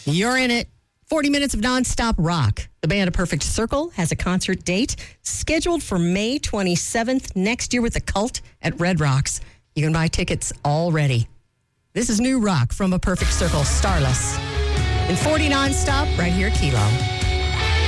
You're in it. 40 minutes of nonstop rock. The band A Perfect Circle has a concert date scheduled for May 27th next year with The Cult at Red Rocks. You can buy tickets already. This is new rock from A Perfect Circle, Starless. In 40 nonstop, right here at Kilo.